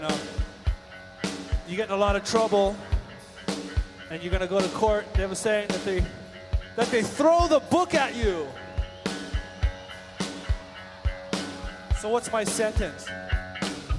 know, you get in a lot of trouble and you're going to go to court. They were saying that they throw the book at you. So what's my sentence?